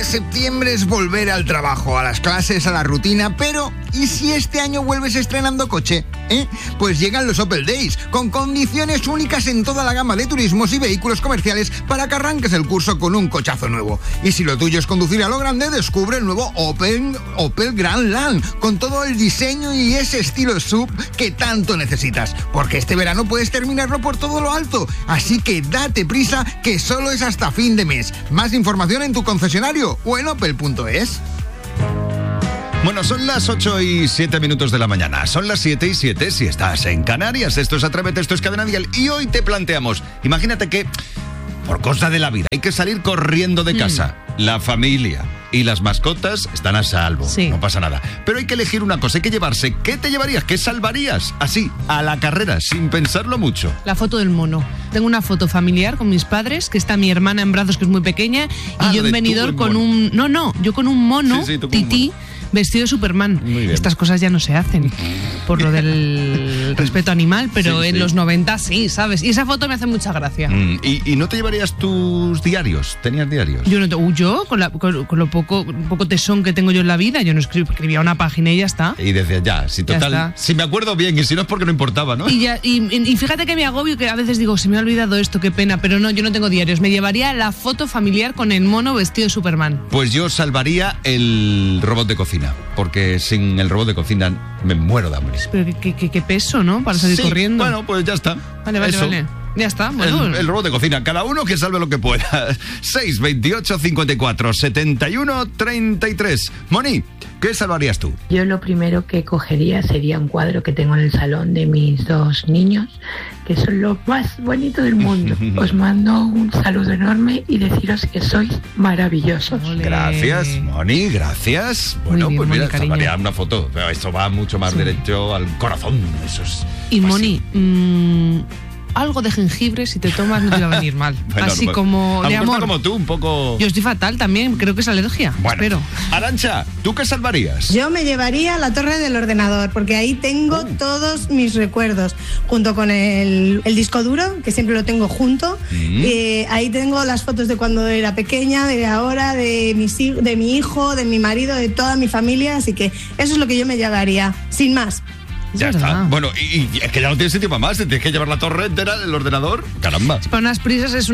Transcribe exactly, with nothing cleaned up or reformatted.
septiembre es volver al trabajo, a las clases, a la rutina, pero ¿y si este año vuelves estrenando coche? ¿Eh? Pues llegan los Opel Days, con condiciones únicas en toda la gama de turismos y vehículos comerciales para que arranques el curso con un cochazo nuevo. Y si lo tuyo es conducir a lo grande, descubre el nuevo Opel, Opel Grandland, con todo el diseño y ese estilo S U V que tanto necesitas, porque este verano puedes terminarlo por todo lo alto, así que date prisa, que solo es hasta fin de mes. Más información en tu concesionario o en opel punto es. Bueno, son las ocho y siete minutos de la mañana. Son las siete y siete si estás en Canarias. Esto es Atrévete, esto es Cadena Dial. Y hoy te planteamos, imagínate que por cosa de la vida hay que salir corriendo de casa. Mm. La familia y las mascotas están a salvo, sí. No pasa nada. Pero hay que elegir una cosa, hay que llevarse. ¿Qué te llevarías? ¿Qué salvarías? Así, a la carrera, sin pensarlo mucho. La foto del mono. Tengo una foto familiar con mis padres, que está mi hermana en brazos, que es muy pequeña, ah, y yo en venidor con mono. un... No, no, yo con un mono, sí, sí, tití, vestido de Superman. Estas cosas ya no se hacen por lo del respeto animal, pero sí, en sí. los noventa sí, ¿sabes? Y esa foto me hace mucha gracia. Mm, ¿y, ¿Y no te llevarías tus diarios? ¿Tenías diarios? Yo no te, yo con, la, con, con lo poco, poco tesón que tengo yo en la vida, yo no escribía, escribía una página y ya está. Y desde ya, si total, ya si me acuerdo bien, y si no es porque no importaba, ¿no? Y, ya, y, y fíjate que me agobio, que a veces digo, se me ha olvidado esto, qué pena, pero no, yo no tengo diarios. Me llevaría la foto familiar con el mono vestido de Superman. Pues yo salvaría el robot de cocina, porque sin el robot de cocina me muero de hambre. Pero qué, qué, qué peso, ¿no? Para salir sí, corriendo. Bueno, pues ya está. Vale, vale, Eso. vale. Ya está. Bueno. El, el robot de cocina. Cada uno que salve lo que pueda. seis, veintiocho, cincuenta y cuatro, setenta y uno, treinta y tres. Moni, ¿qué salvarías tú? Yo lo primero que cogería sería un cuadro que tengo en el salón de mis dos niños, que son lo más bonito del mundo. Os mando un saludo enorme y deciros que sois maravillosos. Olé. Gracias, Moni, gracias. Bueno, bien, pues mira, Moni, salvaría una foto. Pero esto va mucho más sí. derecho al corazón. Eso es. Y Moni, mmm, algo de jengibre, si te tomas no te va a venir mal. Bueno, así no, como de amor. Como tú, un poco. Yo estoy fatal también, creo que es alergia. Bueno, espero. Arantxa, ¿tú qué salvarías? Yo me llevaría la torre del ordenador, porque ahí tengo uh. todos mis recuerdos, junto con el, el disco duro, que siempre lo tengo junto. Mm. Eh, ahí tengo las fotos de cuando era pequeña, de ahora, de, mis, de mi hijo, de mi marido, de toda mi familia, así que eso es lo que yo me llevaría, sin más. Ya está. Bueno, y, y es que ya no tienes sitio para más. Tienes que llevar la torre entera, el ordenador. Caramba. Para unas prisas es